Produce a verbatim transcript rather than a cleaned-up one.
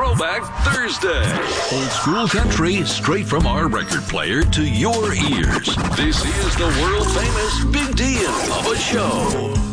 Throwback Thursday. Old school country straight from our record player to your ears. This is the world famous Big Deal of a Show.